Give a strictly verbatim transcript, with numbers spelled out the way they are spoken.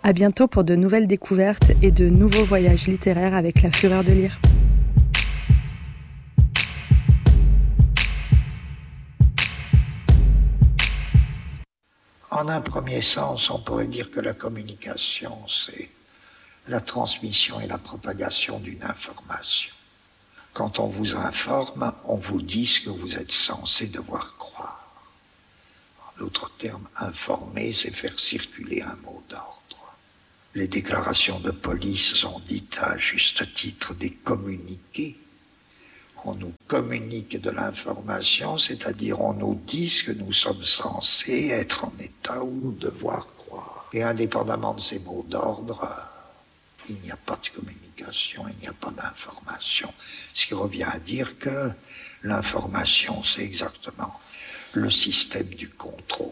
À bientôt pour de nouvelles découvertes et de nouveaux voyages littéraires avec La Fureur de lire. En un premier sens, on pourrait dire que la communication, c'est la transmission et la propagation d'une information. Quand on vous informe, on vous dit ce que vous êtes censé devoir croire. En d'autres termes, informer, c'est faire circuler un mot d'ordre. Les déclarations de police sont dites à juste titre des communiqués. On nous communique de l'information, c'est-à-dire on nous dit ce que nous sommes censés être en état ou devoir croire. Et indépendamment de ces mots d'ordre, il n'y a pas de communication, il n'y a pas d'information. Ce qui revient à dire que l'information, c'est exactement le système du contrôle.